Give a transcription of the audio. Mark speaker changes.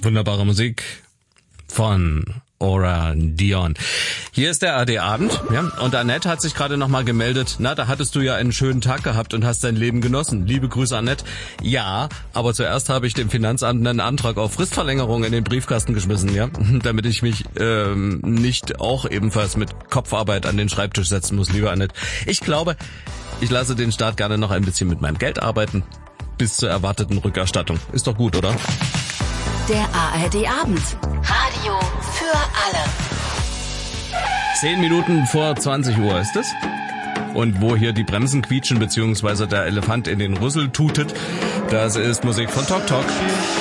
Speaker 1: Wunderbare Musik von Aura Dion. Hier ist der AD-Abend, ja, und Annette hat sich gerade nochmal gemeldet. Na, da hattest du ja einen schönen Tag gehabt und hast dein Leben genossen. Liebe Grüße, Annette. Ja, aber zuerst habe ich dem Finanzamt einen Antrag auf Fristverlängerung in den Briefkasten geschmissen, ja, damit ich mich nicht auch ebenfalls mit Kopfarbeit an den Schreibtisch setzen muss, liebe Annette. Ich glaube, ich lasse den Staat gerne noch ein bisschen mit meinem Geld arbeiten, bis zur erwarteten Rückerstattung. Ist doch gut, oder?
Speaker 2: Der ARD-Abend. Radio für alle.
Speaker 1: 10 Minuten vor 20 Uhr ist es. Und wo hier die Bremsen quietschen, beziehungsweise der Elefant in den Rüssel tutet, das ist Musik von Tok Tok.